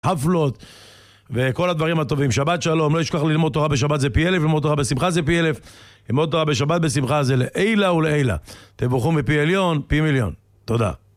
חפלות וכל הדברים הטובים. שבת שלום, לא ישכח ללמוד תורה בשבת זה פי 1000, ללמוד תורה בשמחה זה פי 1000, ללמוד תורה בשבת בשמחה זה לעילה ולעילה. תבורכו מפי עליון, פי מיליון. תודה.